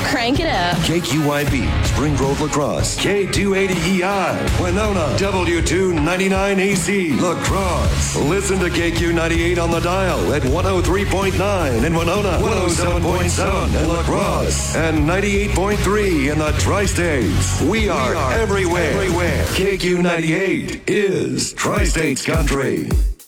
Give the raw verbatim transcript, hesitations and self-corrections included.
Crank it up. K Q Y B, Spring Grove Lacrosse. K two eighty E I, Winona. W two ninety-nine A C, Lacrosse. Listen to K Q ninety-eight on the dial at one oh three point nine in Winona, one oh seven point seven in Lacrosse, and ninety-eight point three in the Tri-States. We are, we are everywhere. everywhere. K Q ninety-eight is Tri-States Country.